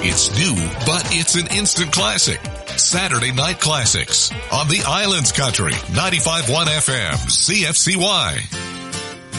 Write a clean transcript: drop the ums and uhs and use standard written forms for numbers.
It's new, but it's an instant classic. Saturday Night Classics on the Islands Country, 95.1 FM, CFCY.